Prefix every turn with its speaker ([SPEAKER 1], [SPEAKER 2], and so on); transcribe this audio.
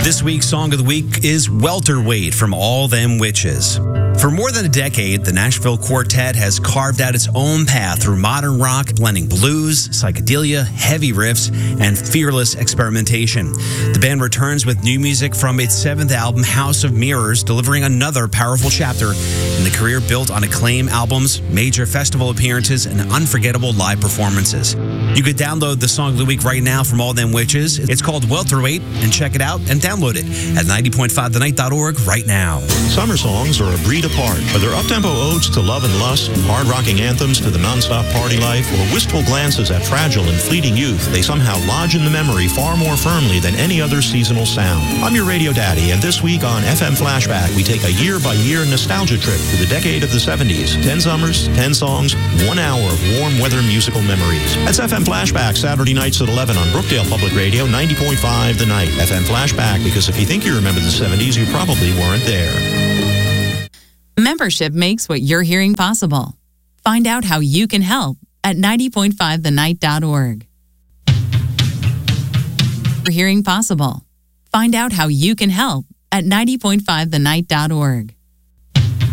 [SPEAKER 1] This week's Song of the Week is Welterweight from All Them Witches. For more than a decade, the Nashville Quartet has carved out its own path through modern rock, blending blues, psychedelia, heavy riffs, and fearless experimentation. The band returns with new music from its seventh album, House of Mirrors, delivering another powerful chapter in the career built on acclaimed albums, major festival appearances, and unforgettable live performances. You could download the Song of the Week right now from All Them Witches. It's called Welterweight, and check it out and download it at 90.5thenight.org right now.
[SPEAKER 2] Summer songs are a breed apart. Whether up-tempo odes to love and lust, hard-rocking anthems to the non-stop party life, or wistful glances at fragile and fleeting youth, they somehow lodge in the memory far more firmly than any other seasonal sound. I'm your radio daddy, and this week on FM Flashback, we take a year-by-year nostalgia trip to the decade of the 70s. 10 summers, 10 songs, 1 hour of warm weather musical memories. That's FM Flashback, Saturday nights at 11 on Brookdale Public Radio, 90.5 The Night. FM Flashback, because if you think you remember the 70s, you probably weren't there.
[SPEAKER 3] Membership makes what you're hearing possible. Find out how you can help at 90.5thenight.org. For hearing possible. Find out how you can help at 90.5thenight.org.